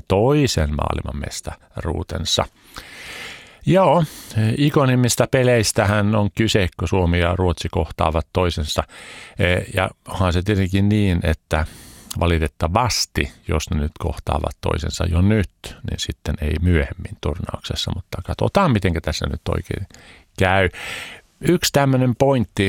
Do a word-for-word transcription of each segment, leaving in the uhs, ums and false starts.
toisen maailmanmestaruutensa. Joo, ikonimmista peleistähän on kyse, kun Suomi ja Ruotsi kohtaavat toisensa. Ja onhan se tietenkin niin, että valitettavasti, jos ne nyt kohtaavat toisensa jo nyt, niin sitten ei myöhemmin turnauksessa, mutta katsotaan, miten tässä nyt oikein käy. Yksi tämmöinen pointti,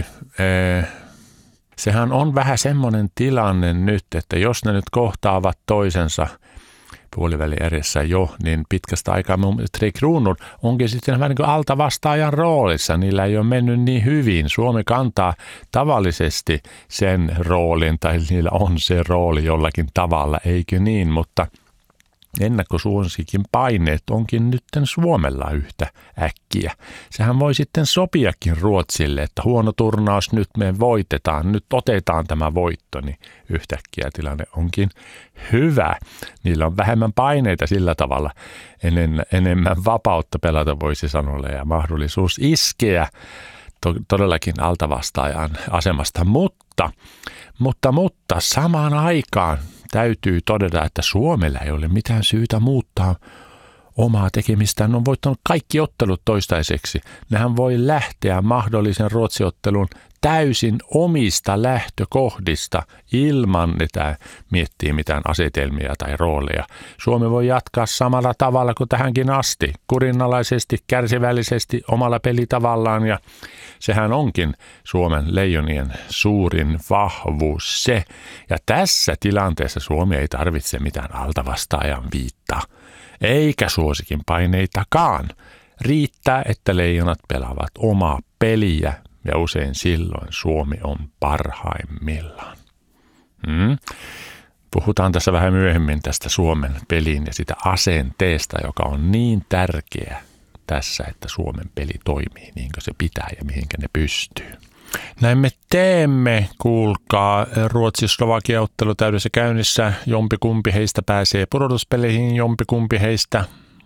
sehän on vähän semmoinen tilanne nyt, että jos ne nyt kohtaavat toisensa puolivälierissä jo, niin pitkästä aikaa Tre Kronor onkin sitten vähän niin kuin altavastaajan roolissa. Niillä ei ole mennyt niin hyvin. Suomi kantaa tavallisesti sen roolin, tai niillä on se rooli jollakin tavalla, eikö niin, mutta ennakkosuosikin paineet onkin nytten Suomella yhtä äkkiä. Sehän voi sitten sopiakin Ruotsille, että huono turnaus, nyt me voitetaan, nyt otetaan tämä voitto, niin yhtäkkiä tilanne onkin hyvä. Niillä on vähemmän paineita sillä tavalla, ennen, enemmän vapautta pelata voisi sanoa ja mahdollisuus iskeä to, todellakin altavastaajan asemasta, mutta, mutta, mutta samaan aikaan täytyy todeta, että Suomella ei ole mitään syytä muuttaa omaa tekemistään. Ne on voittanut kaikki ottelut toistaiseksi. Nehän voi lähteä mahdollisen Ruotsiottelun täysin omista lähtökohdista ilman, että miettii mitään asetelmia tai rooleja. Suomi voi jatkaa samalla tavalla kuin tähänkin asti, kurinalaisesti, kärsivällisesti, omalla pelitavallaan, ja sehän onkin Suomen leijonien suurin vahvuus se. Ja tässä tilanteessa Suomi ei tarvitse mitään altavastaajan viittaa, eikä suosikin paineitakaan. Riittää, että leijonat pelaavat omaa peliä, ja usein silloin Suomi on parhaimmillaan. Hmm. Puhutaan tässä vähän myöhemmin tästä Suomen pelin ja sitä asenteesta, joka on niin tärkeä tässä, että Suomen peli toimii niin kuin se pitää ja mihinkä ne pystyy. Näin me teemme, kuulkaa, Ruotsi-Slovakia-ottelu täydessä käynnissä. Jompikumpi heistä pääsee pudotuspeleihin, jompikumpi heistä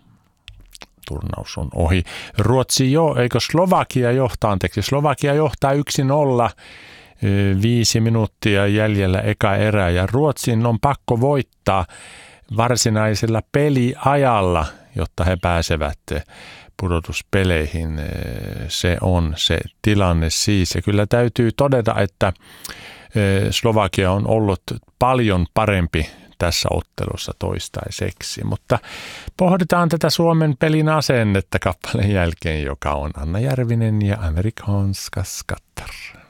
turnaus on ohi. Ruotsi jo, eikö Slovakia johtaa, anteeksi, Slovakia johtaa yksi nolla, viisi minuuttia jäljellä eka erä, ja Ruotsin on pakko voittaa varsinaisella peliajalla, jotta he pääsevät pudotuspeleihin. Se on se tilanne siis, ja kyllä täytyy todeta, että Slovakia on ollut paljon parempi tässä ottelussa toistaiseksi, mutta pohditaan tätä Suomen pelin asennetta kappaleen jälkeen, joka on Anna Järvinen ja Amerikanskas Qatar.